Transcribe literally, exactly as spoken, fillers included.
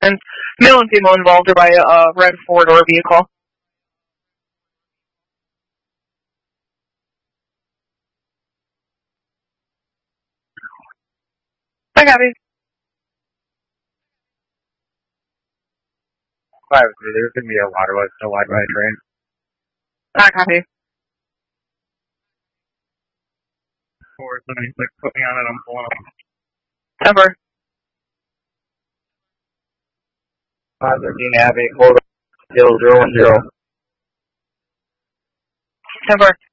And male and female involved are by a uh, red four-door vehicle. I copy. Five, there's going to be a water, a wide body train. I copy. Four seventy-six, put me on it, I'm pulling up. Temper. five thirteen Abbey, hold up, zero zero one zero. Temper.